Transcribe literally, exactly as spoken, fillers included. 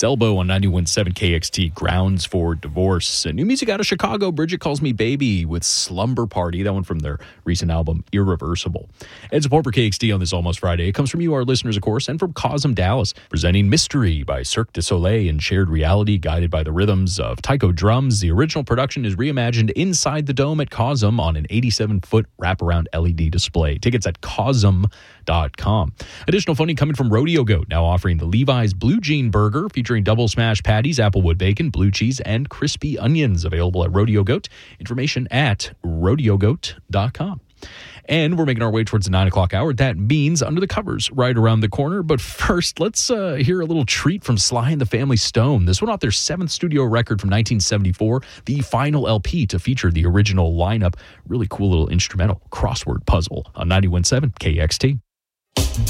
It's Elbow on ninety-one point seven K X T, Grounds for Divorce. And new music out of Chicago, Bridget Calls Me Baby with Slumber Party, that one from their recent album, Irreversible. And support for K X T on this Almost Friday, it comes from you, our listeners, of course, and from Cosm Dallas, presenting Mystery by Cirque du Soleil in shared reality, guided by the rhythms of taiko drums. The original production is reimagined inside the dome at Cosm on an eighty-seven foot wraparound L E D display. Tickets at cosm dot com. Additional funding coming from Rodeo Goat, now offering the Levi's Blue Jean Burger featuring double smash patties, applewood bacon, blue cheese, and crispy onions. Available at Rodeo Goat. Information at rodeo goat dot com. And we're making our way towards the nine o'clock hour. That means Under the Covers right around the corner. But first, let's uh, hear a little treat from Sly and the Family Stone. This one off their seventh studio record from nineteen seventy-four, the final L P to feature the original lineup. Really cool little instrumental crossword puzzle on ninety-one point seven K X T.